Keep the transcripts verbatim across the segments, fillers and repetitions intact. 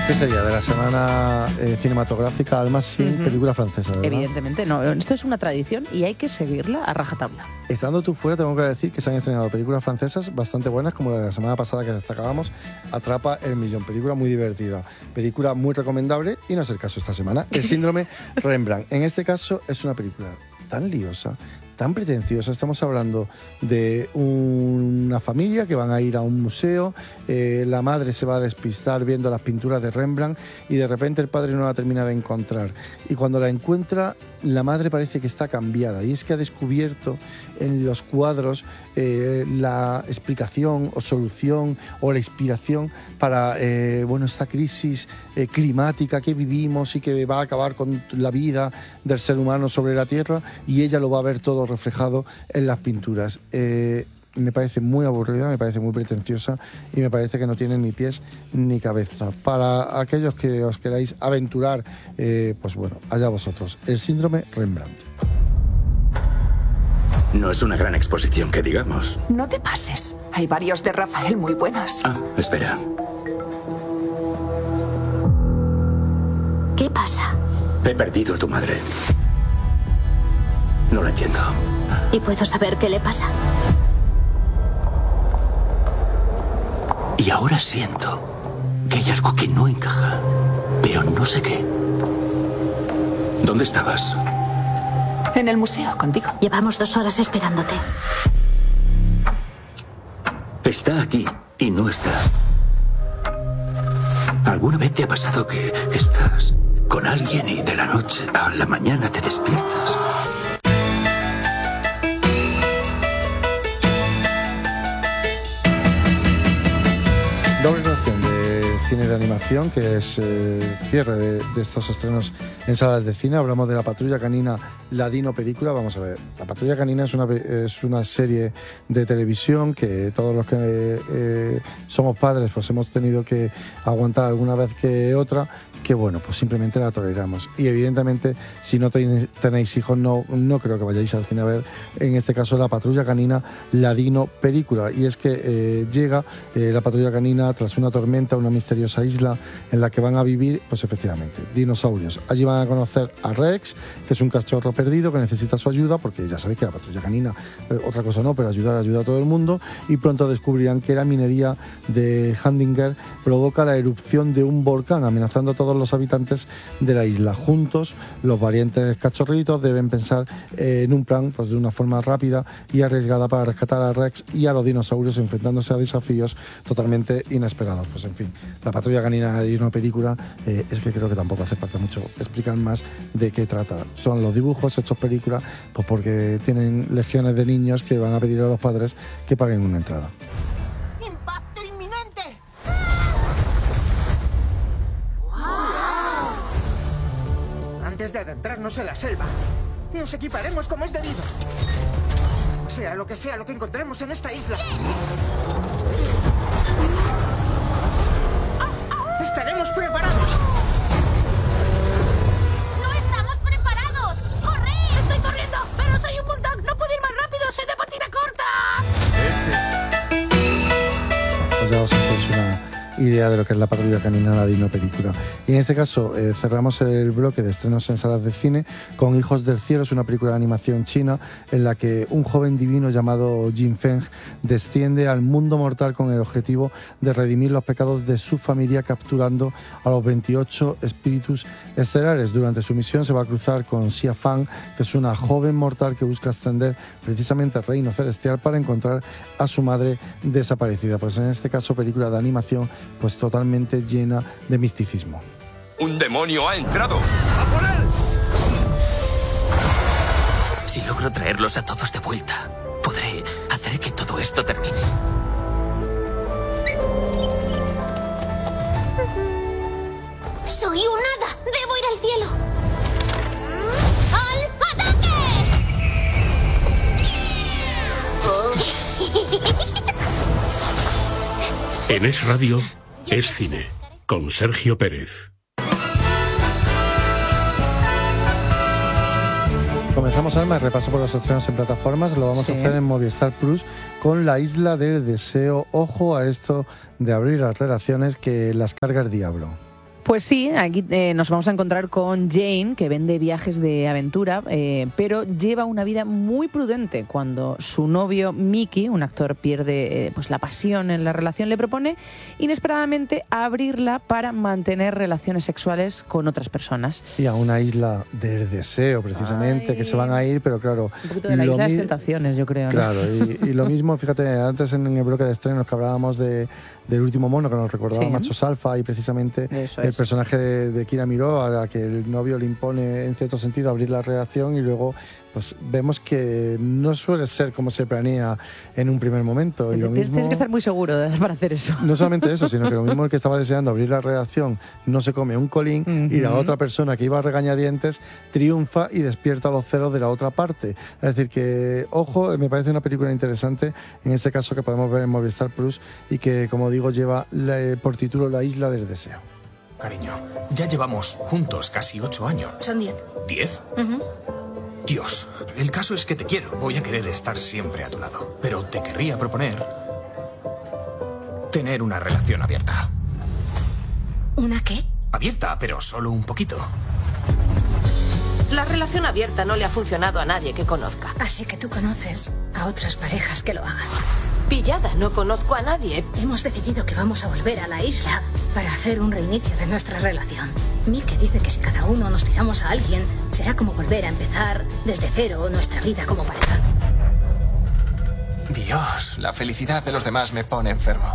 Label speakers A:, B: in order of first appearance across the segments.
A: ¿Qué sería? De la semana eh, cinematográfica Alma sin uh-huh. película francesa, ¿verdad?
B: Evidentemente, no. Esto es una tradición y hay que seguirla a rajatabla.
A: Estando tú fuera, tengo que decir que se han estrenado películas francesas bastante buenas, como la de la semana pasada que destacábamos, Atrapa el Millón. Película muy divertida, película muy recomendable y no es el caso esta semana. El síndrome Rembrandt. En este caso es una película tan liosa, tan pretenciosa. Estamos hablando de una familia que van a ir a un museo, eh, la madre se va a despistar viendo las pinturas de Rembrandt y de repente el padre no la termina de encontrar. Y cuando la encuentra, la madre parece que está cambiada y es que ha descubierto en los cuadros eh, la explicación o solución o la inspiración para eh, bueno, esta crisis eh, climática que vivimos y que va a acabar con la vida del ser humano sobre la Tierra, y ella lo va a ver todo reflejado en las pinturas. Eh, me parece muy aburrida, me parece muy pretenciosa y me parece que no tiene ni pies ni cabeza. Para aquellos que os queráis aventurar, eh, pues bueno, allá vosotros. El síndrome Rembrandt.
C: No es una gran exposición, que digamos.
D: No te pases. Hay varios de Rafael muy buenos.
C: Ah, espera.
E: ¿Qué pasa?
C: He perdido a tu madre. No lo entiendo.
E: ¿Y puedo saber qué le pasa?
C: Y ahora siento que hay algo que no encaja, pero no sé qué. ¿Dónde estabas?
D: En el museo, contigo.
E: Llevamos dos horas esperándote.
C: Está aquí y no está. ¿Alguna vez te ha pasado que estás con alguien y de la noche a la mañana te despiertas?
A: Doble ración de cine de animación, que es el eh, cierre de, de estos estrenos en salas de cine. Hablamos de La Patrulla Canina, la Dino película. Vamos a ver, La Patrulla Canina es una, es una serie de televisión que todos los que eh, somos padres pues hemos tenido que aguantar alguna vez que otra, que bueno, pues simplemente la toleramos. Y evidentemente, si no ten, tenéis hijos, no, no creo que vayáis al cine a ver, en este caso, La Patrulla Canina, la Dino película. Y es que eh, llega eh, la Patrulla Canina tras una tormenta a una misteriosa isla en la que van a vivir, pues efectivamente, dinosaurios. Allí van a conocer a Rex, que es un cachorro perdido que necesita su ayuda, porque ya sabéis que la Patrulla Canina, eh, otra cosa no, pero ayudar ayuda a todo el mundo. Y pronto descubrirán que la minería de Handinger provoca la erupción de un volcán, amenazando a todos los habitantes de la isla. Juntos, los valientes cachorritos deben pensar eh, en un plan, pues de una forma rápida y arriesgada, para rescatar a Rex y a los dinosaurios, enfrentándose a desafíos totalmente inesperados. Pues en fin, La Patrulla Canina y una película, eh, es que creo que tampoco hace falta mucho explicar más de qué trata. Son los dibujos hechos película, pues porque tienen legiones de niños que van a pedir a los padres que paguen una entrada.
F: ¡Impacto inminente! Antes de adentrarnos en la selva, nos equiparemos como es debido. Sea lo que sea lo que encontremos en esta isla. ¡Estaremos preparados!
G: ¡No estamos preparados! ¡Corre! ¡Estoy corriendo! ¡Pero soy un bulldog! ¡No puedo ir más rápido! ¡Soy de patina corta!
A: Pues ya os hacéis una idea de lo que es La Patrulla Canina, la Dino película. Y en este caso eh, cerramos el bloque de estrenos en salas de cine con Hijos del Cielo. Es una película de animación china en la que un joven divino llamado Jin Feng desciende al mundo mortal con el objetivo de redimir los pecados de su familia, capturando a los veintiocho espíritus estelares. Durante su misión se va a cruzar con Xia Fang, que es una joven mortal que busca ascender precisamente al reino celestial para encontrar a su madre desaparecida. Pues en este caso, película de animación pues totalmente llena de misticismo.
H: ¡Un demonio ha entrado!
C: ¡A por él! Si logro traerlos a todos de vuelta, podré hacer que todo esto termine.
G: ¡Soy un hada! ¡Debo ir al cielo! ¡Al ataque!
I: En Es Radio, Es Cine, con Sergio Pérez.
A: Comenzamos, Alma, el repaso por los estrenos en plataformas. Lo vamos sí. a hacer en Movistar Plus con La Isla del Deseo. Ojo a esto de abrir las relaciones, que las carga el diablo.
B: Pues sí, aquí eh, nos vamos a encontrar con Jane, que vende viajes de aventura, eh, pero lleva una vida muy prudente. Cuando su novio Mickey, un actor, pierde eh, pues la pasión en la relación, le propone inesperadamente abrirla para mantener relaciones sexuales con otras personas.
A: Y a una isla del deseo, precisamente,
B: Ay.
A: que se van a ir, pero claro...
B: Un poquito de la isla de las tentaciones, yo creo, ¿no?
A: Claro, y, y lo mismo, fíjate, antes en el bloque de estrenos que hablábamos de... del último mono, que nos recordaba
B: Sí.
A: Machos Alfa, y precisamente
B: Eso
A: el
B: es.
A: personaje de, de Kira Miró, a la que el novio le impone en cierto sentido abrir la relación, y luego pues vemos que no suele ser como se planea en un primer momento. Y lo
B: Tienes
A: mismo,
B: que estar muy seguro de- para hacer eso.
A: no solamente eso, sino que lo mismo el que estaba deseando abrir la relación no se come un colín, y la
B: Ujú.
A: otra persona que iba a regañadientes triunfa y despierta los celos de la otra parte. Es decir que, ojo, me parece una película interesante, en este caso que podemos ver en Movistar Plus, y que, como digo, lleva la- por título La Isla del Deseo.
J: Cariño, ya llevamos juntos casi ocho años.
E: Son diez.
J: ¿Diez? Dios, el caso es que te quiero. Voy a querer estar siempre a tu lado. Pero te querría proponer tener una relación abierta.
E: ¿Una qué?
J: Abierta, pero solo un poquito.
K: La relación abierta no le ha funcionado a nadie que conozca.
E: Así que tú conoces a otras parejas que lo hagan.
K: Pillada, no conozco a nadie.
E: Hemos decidido que vamos a volver a la isla para hacer un reinicio de nuestra relación. Mike dice que si cada uno nos tiramos a alguien, será como volver a empezar desde cero nuestra vida como pareja.
J: Dios, la felicidad de los demás me pone enfermo.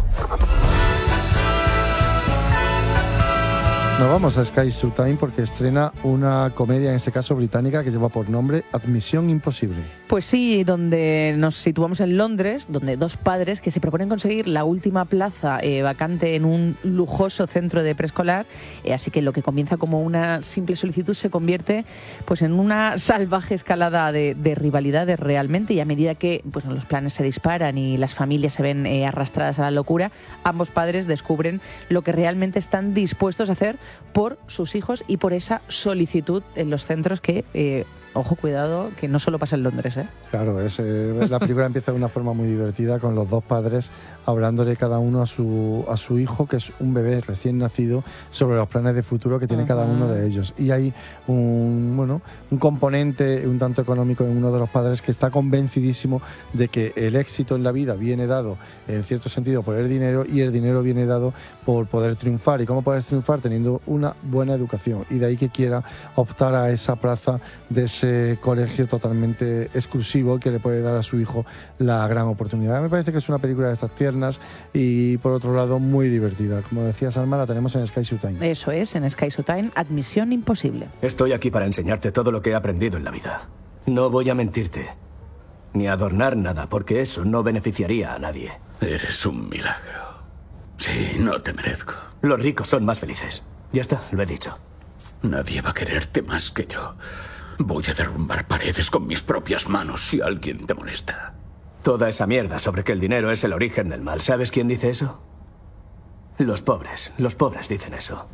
A: Nos vamos a Sky Showtime porque estrena una comedia, en este caso británica, que lleva por nombre Admisión Imposible.
B: Pues sí, donde nos situamos en Londres, donde dos padres que se proponen conseguir la última plaza eh, vacante en un lujoso centro de preescolar, eh, así que lo que comienza como una simple solicitud se convierte pues en una salvaje escalada de, de rivalidades realmente, y a medida que pues, los planes se disparan y las familias se ven eh, arrastradas a la locura, ambos padres descubren lo que realmente están dispuestos a hacer por sus hijos y por esa solicitud en los centros que, eh, ojo, cuidado, que no solo pasa en Londres, ¿eh?
A: Claro, es, eh, la película empieza de una forma muy divertida con los dos padres hablándole cada uno a su, a su hijo, que es un bebé recién nacido, sobre los planes de futuro que tiene uh-huh. cada uno de ellos. Y hay un, bueno, un componente un tanto económico en uno de los padres que está convencidísimo de que el éxito en la vida viene dado, en cierto sentido, por el dinero, y el dinero viene dado por poder triunfar. ¿Y cómo puedes triunfar? Teniendo una buena educación. Y de ahí que quiera optar a esa plaza de ese colegio totalmente exclusivo que le puede dar a su hijo la gran oportunidad. Me parece que es una película de estas tiernas y, por otro lado, muy divertida. Como decía Salma, la tenemos en Sky Showtime.
B: Eso es, en Sky Showtime, Admisión Imposible.
L: Estoy aquí para enseñarte todo lo que he aprendido en la vida. No voy a mentirte, ni adornar nada, porque eso no beneficiaría a nadie.
I: Eres un milagro. Sí, no te merezco.
L: Los ricos son más felices. Ya está, lo he dicho.
I: Nadie va a quererte más que yo. Voy a derrumbar paredes con mis propias manos si alguien te molesta.
L: Toda esa mierda sobre que el dinero es el origen del mal. ¿Sabes quién dice eso? Los pobres. Los pobres dicen eso.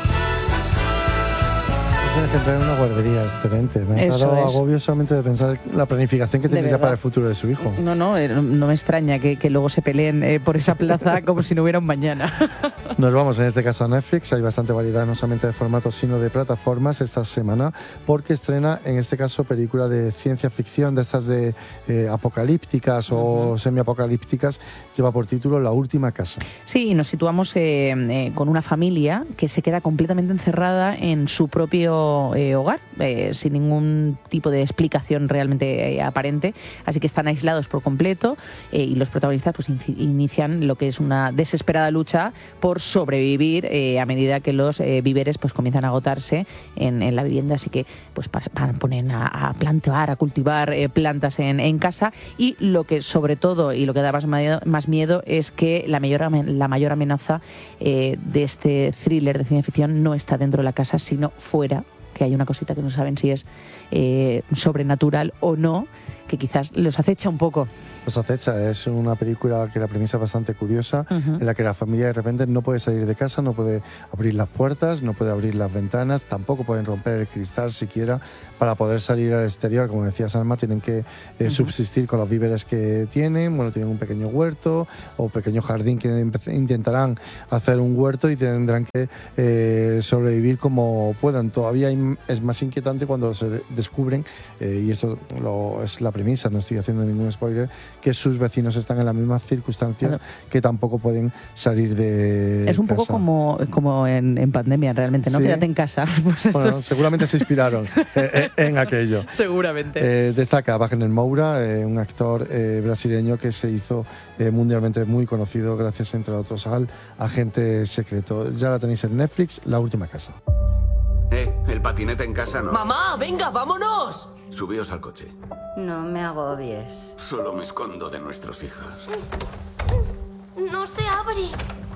A: Tienes que entrar en una guardería, excelente. Me ha dado agobio solamente de pensar la planificación que tiene ya para el futuro de su hijo.
B: No, no, no, no me extraña que, que luego se peleen eh, por esa plaza como si no hubiera un mañana.
A: Nos vamos en este caso a Netflix. Hay bastante variedad, no solamente de formatos, sino de plataformas esta semana, porque estrena, en este caso, película de ciencia ficción, de estas de eh, apocalípticas uh-huh. o semiapocalípticas. Lleva por título La Última Casa.
B: Sí, y nos situamos eh, eh, con una familia que se queda completamente encerrada en su propio Eh, hogar, eh, sin ningún tipo de explicación realmente eh, aparente, así que están aislados por completo eh, y los protagonistas pues in- inician lo que es una desesperada lucha por sobrevivir eh, a medida que los eh, víveres pues comienzan a agotarse en, en la vivienda, así que pues pa- pa- ponen a, a plantar, a cultivar eh, plantas en, en casa, y lo que sobre todo y lo que da más miedo, más miedo es que la mayor, la mayor amenaza eh, de este thriller de ciencia ficción no está dentro de la casa, sino fuera que hay una cosita que no saben si es eh, sobrenatural o no, que quizás los acecha un poco.
A: Los acecha, es una película que la premisa es bastante curiosa, uh-huh. en la que la familia de repente no puede salir de casa, no puede abrir las puertas, no puede abrir las ventanas, tampoco pueden romper el cristal siquiera para poder salir al exterior. Como decía Salma, tienen que eh, uh-huh. subsistir con los víveres que tienen, bueno, tienen un pequeño huerto o pequeño jardín que intentarán hacer un huerto y tendrán que eh, sobrevivir como puedan. Todavía hay, es más inquietante cuando se de- descubren, eh, y esto lo, es la premisa, no estoy haciendo ningún spoiler, que sus vecinos están en las mismas circunstancias, claro, que tampoco pueden salir de
B: Es un
A: casa.
B: poco como, como en, en pandemia, realmente, ¿no?
A: Sí.
B: Quédate en casa. Pues
A: bueno, es... seguramente se inspiraron en, en aquello.
B: Seguramente.
A: Eh, destaca Wagner Moura, eh, un actor eh, brasileño que se hizo eh, mundialmente muy conocido gracias, entre otros, al Agente Secreto. Ya la tenéis en Netflix, La Última Casa.
I: Eh, el patinete en casa no.
K: ¡Mamá, venga, vámonos!
I: Subíos al coche.
M: No me agobies.
I: Solo me escondo de nuestros hijos.
G: No se abre.